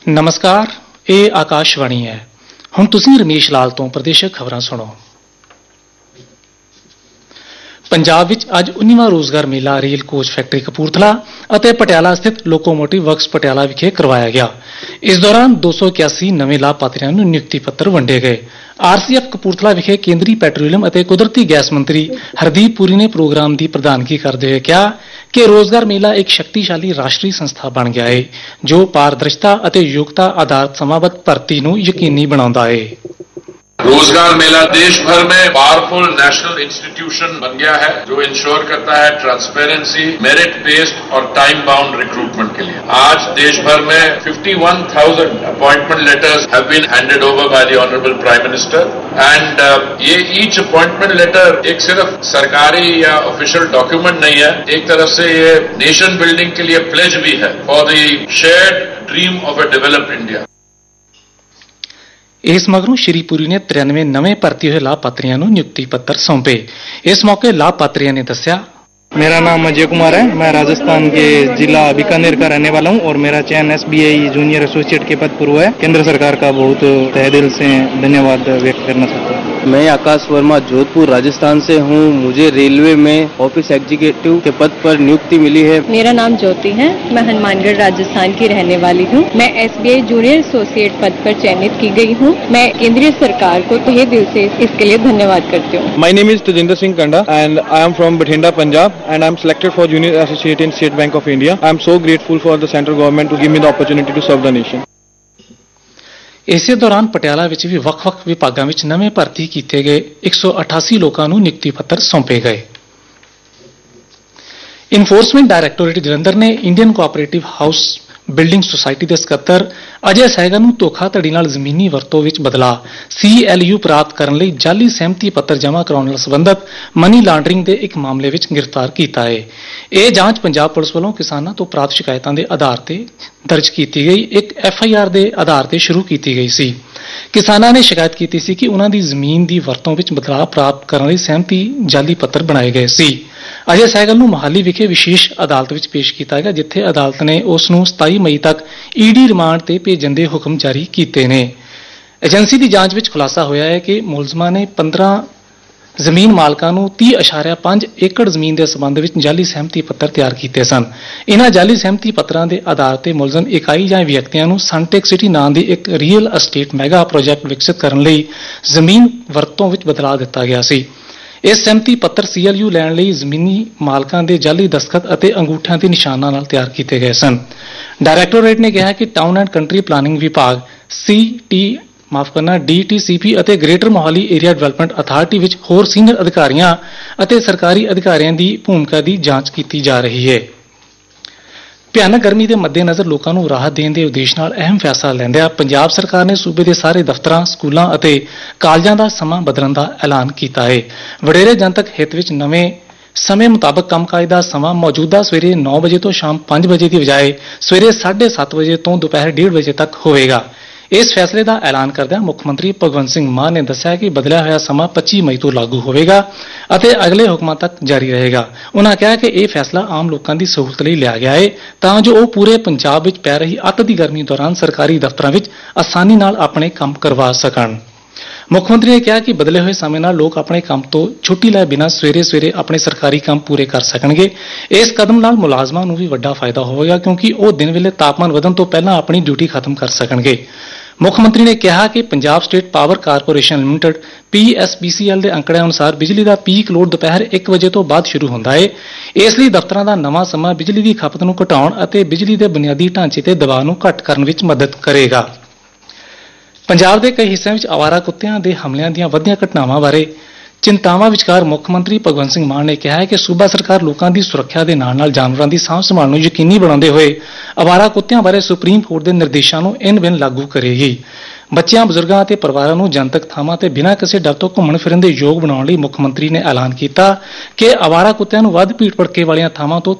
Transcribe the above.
ਨਮਸਕਾਰ, ਇਹ ਆਕਾਸ਼ਵਾਣੀ ਹੈ। ਹੁਣ ਤੁਸੀਂ ਰਮੇਸ਼ ਲਾਲ ਤੋਂ ਪ੍ਰਦੇਸ਼ਕ ਖਬਰਾਂ ਸੁਣੋ। ਪੰਜਾਬ ਵਿੱਚ ਅੱਜ 19ਵਾਂ ਰੋਜ਼ਗਾਰ ਮੇਲਾ ਰੇਲ ਕੋਚ ਫੈਕਟਰੀ ਕਪੂਰਥਲਾ ਅਤੇ ਪਟਿਆਲਾ ਸਥਿਤ ਲੋਕੋਮੋਟਿਵ ਵਰਕਸ ਪਟਿਆਲਾ ਵਿਖੇ ਕਰਵਾਇਆ ਗਿਆ। ਇਸ ਦੌਰਾਨ 281 ਨਵੇਂ ਲਾਭਪਾਤਰੀਆਂ ਨੂੰ ਨਿਯੁਕਤੀ ਪੱਤਰ ਵੰਡੇ ਗਏ। RCF ਕਪੂਰਥਲਾ ਵਿਖੇ ਕੇਂਦਰੀ ਪੈਟਰੋਲੀਅਮ ਅਤੇ ਕੁਦਰਤੀ ਗੈਸ ਮੰਤਰੀ ਹਰਦੀਪ ਪੁਰੀ ਨੇ ਪ੍ਰੋਗਰਾਮ ਦੀ ਪ੍ਰਧਾਨਗੀ ਕਰਦੇ ਹੋਏ ਕਿਹਾ ਕਿ ਰੋਜ਼ਗਾਰ ਮੇਲਾ ਇੱਕ ਸ਼ਕਤੀਸ਼ਾਲੀ ਰਾਸ਼ਟਰੀ ਸੰਸਥਾ ਬਣ ਗਿਆ ਹੈ ਜੋ ਪਾਰਦਰਸ਼ਤਾ ਅਤੇ ਯੋਗਤਾ ਆਧਾਰਿਤ ਸਮਾਬੱਧ ਭਰਤੀ ਨੂੰ ਯਕੀਨੀ ਬਣਾਉਂਦਾ ਹੈ। रोजगार मेला देश भर में पावरफुल नेशनल इंस्टीट्यूशन बन गया है जो इंश्योर करता है ट्रांसपेरेंसी, मेरिट बेस्ड और टाइम बाउंड रिक्रूटमेंट के लिए। आज देश भर में 51,000 appointment letters have been handed over by the honourable prime minister and ये ईच अपॉइंटमेंट लेटर एक सिर्फ सरकारी या ऑफिशियल डॉक्यूमेंट नहीं है, एक तरफ से ये नेशन बिल्डिंग के लिए प्लेज भी है for the shared dream of A developed India. ਇਸ ਮਗਰੋਂ ਸ਼੍ਰੀ ਪੁਰੀ ਨੇ 93 ਨਵੇਂ ਭਰਤੀ ਹੋਏ ਲਾਭਪਾਤਰੀਆਂ ਨੂੰ ਨਿਯੁਕਤੀ ਪੱਤਰ ਸੌਂਪੇ। ਇਸ ਮੌਕੇ ਲਾਭਪਾਤਰੀਆਂ ਨੇ ਦੱਸਿਆ, मेरा नाम अजय कुमार है। मैं राजस्थान के जिला बीकानेर का रहने वाला हूँ और मेरा चयन SBI जूनियर एसोसिएट के पद पर हुआ है। केंद्र सरकार का बहुत तहे दिल से धन्यवाद व्यक्त करना चाहता हूँ। मैं आकाश वर्मा जोधपुर राजस्थान से हूँ। मुझे रेलवे में ऑफिस एग्जीक्यूटिव के पद पर नियुक्ति मिली है। मेरा नाम ज्योति है। मैं हनुमानगढ़ राजस्थान की रहने वाली हूँ। मैं SBI जूनियर एसोसिएट पद पर चयनित की गई हूँ। मैं केंद्रीय सरकार को तहे दिल से इसके लिए धन्यवाद करती हूँ। My name is Tejinder Singh Kanda and I am from Bathinda, Punjab and I am selected for junior associate in State Bank of India. I am so grateful for the central government to give me the opportunity to serve the nation. ਇਸੇ ਦੌਰਾਨ ਪਟਿਆਲਾ ਵਿੱਚ ਵੀ ਵੱਖ-ਵੱਖ ਵਿਭਾਗਾਂ ਵਿੱਚ ਨਵੇਂ ਭਰਤੀ ਕੀਤੇ ਗਏ 188 ਲੋਕਾਂ ਨੂੰ ਨਿਯੁਕਤੀ ਪੱਤਰ ਸੌਂਪੇ ਗਏ। ਇਨਫੋਰਸਮੈਂਟ ਡਾਇਰੈਕਟੋਰੇਟ ਜਲੰਧਰ ਨੇ Indian cooperative house building society ਦੇ ਸਕੱਤਰ ਅਜੇ ਸਹਿਗਲ ਨੂੰ ਧੋਖਾਧੜੀ ਨਾਲ ਜ਼ਮੀਨੀ ਵਰਤੋਂ ਵਿੱਚ ਬਦਲਾ CLU ਪ੍ਰਾਪਤ ਕਰਨ ਲਈ ਜਾਲੀ ਸਹਿਮਤੀ ਪੱਤਰ ਜਮ੍ਹਾਂ ਕਰਾਉਣ ਨਾਲ ਸੰਬੰਧਤ ਮਨੀ ਲਾਂਡਰਿੰਗ ਦੇ ਇੱਕ ਮਾਮਲੇ ਵਿੱਚ ਗ੍ਰਿਫਤਾਰ ਕੀਤਾ ਹੈ। ਇਹ ਜਾਂਚ ਪੰਜਾਬ ਪੁਲਿਸ ਵੱਲੋਂ ਕਿਸਾਨਾਂ ਤੋਂ ਪ੍ਰਾਪਤ ਸ਼ਿਕਾਇਤਾਂ ਦੇ ਆਧਾਰ ਤੇ ਦਰਜ ਕੀਤੀ ਗਈ ਇੱਕ FIR ਦੇ ਆਧਾਰ ਤੇ ਸ਼ੁਰੂ ਕੀਤੀ ਗਈ ਸੀ। ਕਿਸਾਨਾਂ ਨੇ ਸ਼ਿਕਾਇਤ ਕੀਤੀ ਸੀ ਕਿ ਉਹਨਾਂ ਦੀ ਜ਼ਮੀਨ ਦੀ ਵਰਤੋਂ ਵਿੱਚ ਬਦਲਾਅ ਪ੍ਰਾਪਤ ਕਰਨ ਲਈ ਸਹਿਮਤੀ ਜਾਲੀ ਪੱਤਰ ਬਣਾਏ ਗਏ ਸੀ। ਅਜੇ ਸਹਿਗਲ ਨੂੰ ਮੋਹਾਲੀ ਵਿਖੇ ਵਿਸ਼ੇਸ਼ ਅਦਾਲਤ ਵਿੱਚ ਪੇਸ਼ ਕੀਤਾ ਗਿਆ ਜਿੱਥੇ ਅਦਾਲਤ ਨੇ ਉਸ ਨੂੰ 27 ਮਈ ਤੱਕ ED ਰਿਮਾਂਡ ਤੇ ਭੇਜਣ ਦੇ ਹੁਕਮ ਜਾਰੀ ਕੀਤੇ ਨੇ। ਏਜੰਸੀ ਦੀ ਜਾਂਚ ਵਿੱਚ ਖੁਲਾਸਾ ਹੋਇਆ ਹੈ ਕਿ ਮੁਲਜ਼ਮਾਂ ਨੇ 15 ਜ਼ਮੀਨ ਮਾਲਕਾਂ ਨੂੰ 30.5 ਏਕੜ ਜ਼ਮੀਨ ਦੇ ਸਬੰਧ ਵਿੱਚ ਜਾਲੀ ਸਹਿਮਤੀ ਪੱਤਰ ਤਿਆਰ ਕੀਤੇ ਸਨ। ਇਹਨਾਂ ਜਾਲੀ ਸਹਿਮਤੀ ਪੱਤਰਾਂ ਦੇ ਆਧਾਰ ਤੇ ਮੁਲਜ਼ਮ ਇਕਾਈ ਜਾਂ ਵਿਅਕਤੀਆਂ ਨੂੰ ਸਨਟੈਕ ਸਿਟੀ ਨਾਂ ਦੀ ਇੱਕ ਰੀਅਲ ਅਸਟੇਟ ਮੈਗਾ ਪ੍ਰੋਜੈਕਟ ਵਿਕਸਿਤ ਕਰਨ ਲਈ ਜ਼ਮੀਨ ਵਰਤੋਂ ਵਿੱਚ ਬਦਲਾ ਦਿੱਤਾ ਗਿਆ ਸੀ। ਇਸ ਸਹਿਮਤੀ ਪੱਤਰ CLU ਲੈਣ ਲਈ ਜ਼ਮੀਨੀ ਮਾਲਕਾਂ ਦੇ ਜਾਲੀ ਦਸਤਖਤ ਅਤੇ ਅੰਗੂਠਿਆਂ ਦੇ ਨਿਸ਼ਾਨਾਂ ਨਾਲ ਤਿਆਰ ਕੀਤੇ ਗਏ ਸਨ। ਡਾਇਰੈਕਟੋਰੇਟ ਨੇ ਕਿਹਾ ਕਿ ਟਾਊਨ ਐਂਡ ਕੰਟਰੀ ਪਲਾਨਿੰਗ ਵਿਭਾਗ DTCP ਅਤੇ greater Mohali area development authority ਵਿੱਚ ਹੋਰ ਸੀਨੀਅਰ ਅਧਿਕਾਰੀਆਂ ਅਤੇ ਸਰਕਾਰੀ ਅਧਿਕਾਰੀਆਂ ਦੀ ਭੂਮਿਕਾ ਦੀ ਜਾਂਚ ਕੀਤੀ ਜਾ ਰਹੀ ਹੈ। ਭਿਆਨਕ ਗਰਮੀ ਦੇ ਮੱਦੇਨਜ਼ਰ ਲੋਕਾਂ ਨੂੰ ਰਾਹਤ ਦੇਣ ਦੇ ਉਦੇਸ਼ ਨਾਲ ਅਹਿਮ ਫੈਸਲਾ ਲੈਂਦਿਆਂ ਪੰਜਾਬ ਸਰਕਾਰ ਨੇ ਸੂਬੇ ਦੇ ਸਾਰੇ ਦਫ਼ਤਰਾਂ, ਸਕੂਲਾਂ ਅਤੇ ਕਾਲਜਾਂ ਦਾ ਸਮਾਂ ਬਦਲਣ ਦਾ ਐਲਾਨ ਕੀਤਾ ਹੈ। ਵਡੇਰੇ ਜਨਤਕ ਹਿੱਤ ਵਿੱਚ ਨਵੇਂ ਸਮੇਂ ਮੁਤਾਬਕ ਕੰਮਕਾਜ ਦਾ ਸਮਾਂ ਮੌਜੂਦਾ ਸਵੇਰੇ 9 ਵਜੇ ਤੋਂ ਸ਼ਾਮ 5 ਵਜੇ ਦੀ ਬਜਾਏ ਸਵੇਰੇ 7:30 ਵਜੇ ਤੋਂ ਦੁਪਹਿਰ 1:30 ਵਜੇ ਤੱਕ ਹੋਵੇਗਾ। ਇਸ ਫੈਸਲੇ ਦਾ ਐਲਾਨ ਕਰਦਿਆਂ ਮੁੱਖ ਮੰਤਰੀ ਭਗਵੰਤ ਸਿੰਘ ਮਾਨ ਨੇ ਦੱਸਿਆ ਕਿ ਬਦਲਿਆ ਹੋਇਆ ਸਮਾਂ 25 ਮਈ ਤੋਂ ਲਾਗੂ ਹੋਵੇਗਾ ਅਤੇ ਅਗਲੇ ਹੁਕਮਾਂ ਤੱਕ ਜਾਰੀ ਰਹੇਗਾ। ਉਨ੍ਹਾਂ ਕਿਹਾ ਕਿ ਇਹ ਫੈਸਲਾ ਆਮ ਲੋਕਾਂ ਦੀ ਸਹੂਲਤ ਲਈ ਲਿਆ ਗਿਆ ਹੈ ਤਾਂ ਜੋ ਉਹ ਪੂਰੇ ਪੰਜਾਬ ਵਿੱਚ ਪੈ ਰਹੀ ਅੱਤ ਦੀ ਗਰਮੀ ਦੌਰਾਨ ਸਰਕਾਰੀ ਦਫ਼ਤਰਾਂ ਵਿੱਚ ਆਸਾਨੀ ਨਾਲ ਆਪਣੇ ਕੰਮ ਕਰਵਾ ਸਕਣ। ਮੁੱਖ ਮੰਤਰੀ ਨੇ ਕਿਹਾ ਕਿ ਬਦਲੇ ਹੋਏ ਸਮੇਂ ਨਾਲ ਲੋਕ ਆਪਣੇ ਕੰਮ ਤੋਂ ਛੁੱਟੀ ਲੈ ਬਿਨਾਂ ਸਵੇਰੇ ਆਪਣੇ ਸਰਕਾਰੀ ਕੰਮ ਪੂਰੇ ਕਰ ਸਕਣਗੇ। ਇਸ ਕਦਮ ਨਾਲ ਮੁਲਾਜ਼ਮਾਂ ਨੂੰ ਵੀ ਵੱਡਾ ਫਾਇਦਾ ਹੋਵੇਗਾ ਕਿਉਂਕਿ ਉਹ ਦਿਨ ਵੇਲੇ ਤਾਪਮਾਨ ਵਧਣ ਤੋਂ ਪਹਿਲਾਂ ਆਪਣੀ ਡਿਊਟੀ ਖਤਮ ਕਰ ਸਕਣਗੇ। ਮੁੱਖ ਮੰਤਰੀ ਨੇ ਕਿਹਾ ਕਿ Punjab state power corporation limited PSPCL ਦੇ ਅੰਕੜਿਆਂ ਅਨੁਸਾਰ ਬਿਜਲੀ ਦਾ ਪੀਕ ਲੋਡ ਦੁਪਹਿਰ 1 ਵਜੇ ਤੋਂ ਬਾਅਦ ਸ਼ੁਰੂ ਹੁੰਦਾ ਹੈ। ਇਸ ਲਈ ਦਫ਼ਤਰਾਂ ਦਾ ਨਵਾਂ ਸਮਾਂ ਬਿਜਲੀ ਦੀ ਖਪਤ ਨੂੰ ਘਟਾਉਣ ਅਤੇ ਬਿਜਲੀ ਦੇ ਬੁਨਿਆਦੀ ਢਾਂਚੇ ਤੇ ਦਬਾਅ ਨੂੰ ਘੱਟ ਕਰਨ ਵਿੱਚ ਮਦਦ ਕਰੇਗਾ। ਪੰਜਾਬ ਦੇ ਕਈ ਹਿੱਸਿਆਂ ਵਿੱਚ ਆਵਾਰਾ ਕੁੱਤਿਆਂ ਦੇ ਹਮਲਿਆਂ ਦੀਆਂ ਵੱਧਦੀਆਂ ਘਟਨਾਵਾਂ ਬਾਰੇ ਚਿੰਤਾਵਾਂ ਵਿਚਕਾਰ ਮੁੱਖ ਮੰਤਰੀ ਭਗਵੰਤ ਸਿੰਘ ਮਾਨ ਨੇ ਕਿਹਾ ਹੈ ਕਿ ਸੂਬਾ ਸਰਕਾਰ ਲੋਕਾਂ ਦੀ ਸੁਰੱਖਿਆ ਦੇ ਨਾਲ ਜਾਨਵਰਾਂ ਦੀ ਸਾਂਭ ਸੰਭਾਲ ਨੂੰ ਯਕੀਨੀ ਬਣਾਉਂਦੇ ਹੋਏ ਆਵਾਰਾ ਕੁੱਤਿਆਂ ਬਾਰੇ ਸੁਪਰੀਮ ਕੋਰਟ ਦੇ ਨਿਰਦੇਸ਼ਾਂ ਨੂੰ ਇਨ-ਬਿਨ ਲਾਗੂ ਕਰੇਗੀ। ਬੱਚਿਆਂ, ਬਜ਼ੁਰਗਾਂ ਅਤੇ ਪਰਿਵਾਰਾਂ ਨੂੰ ਜਨਤਕ ਥਾਵਾਂ ਤੇ ਬਿਨਾਂ ਕਿਸੇ ਡਰ ਤੋਂ ਘੁੰਮਣ ਫਿਰਨ ਦੇ ਯੋਗ ਬਣਾਉਣ ਲਈ ਮੁੱਖ ਮੰਤਰੀ ਨੇ ਐਲਾਨ ਕੀਤਾ ਕਿ ਆਵਾਰਾ ਕੁੱਤਿਆਂ ਨੂੰ ਵੱਧ ਭੀੜ ਭੜਕੇ ਵਾਲੀਆਂ ਥਾਵਾਂ ਤੋਂ